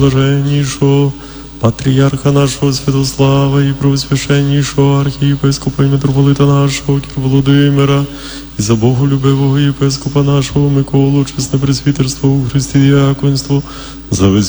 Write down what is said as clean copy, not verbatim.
блаженнішого патріарха нашого Святослава і преосвященнішого архієпископа і митрополита нашого Кір Володимира, і за боголюбивого єпископа нашого Миколу, чесне пресвітерство у Христі діяконство, за весь